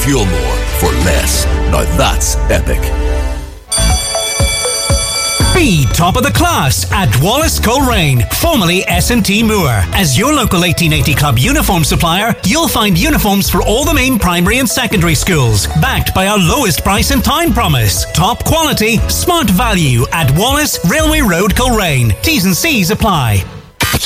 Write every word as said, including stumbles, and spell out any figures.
fuel more for less. Now that's epic. Be top of the class at Wallace Coleraine, formerly S and T Moore. As your local eighteen eighty Club uniform supplier, you'll find uniforms for all the main primary and secondary schools, backed by our lowest price and time promise. Top quality, smart value at Wallace Railway Road, Coleraine. T's and C's apply.